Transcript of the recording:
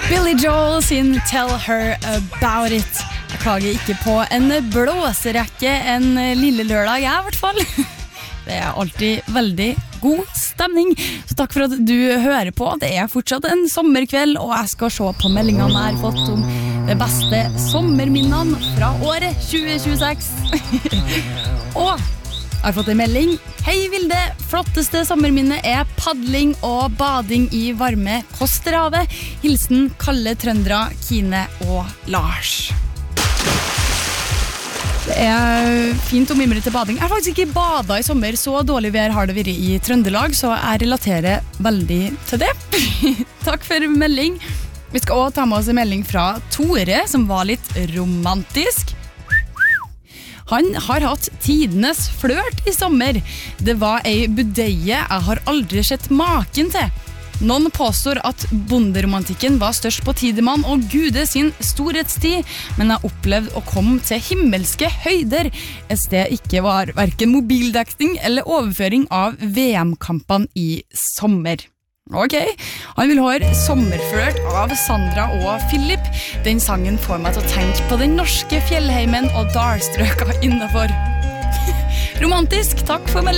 Billy Joel sin Tell Her About It. Jeg klager ikke på en blåserekke en lille lørdag, jeg I hvert fall. Det alltid veldig god stemning. Så takk for at du hører på. Det fortsatt en sommerkveld, og jeg skal se på meldingene jeg har fått om det beste sommerminnene fra året 2026. Og jeg har fått en melding. Hei Vilde, flotteste sommerminne padling og bading I varme Kosterhavet. Hilsen Kalle Trøndra, Kine og Lars. Det fint å mimre til bading. Jeg har faktisk ikke badet I sommer, så dårlig vær har det vært I Trøndelag, så jeg relaterer veldig til det. Takk for melding. Vi skal også ta med oss en melding fra Tore, som var litt romantisk. Han har hatt tidenes flørt I sommer. Det var ei budeie jeg har aldri sett maken til. Noen påstår at bonderomantikken var størst på Tidemann og Gude sin storhetstid, men jeg opplevde å komme til himmelske høyder. Et sted ikke var hverken mobildekning eller overføring av VM-kampene I sommer. Ok, han vil høre Sommerflørt av Sandra og Philip. Den sangen får meg til å tenke på den norske fjellheimen og dalstrøka innenfor. Romantisk, takk for melding.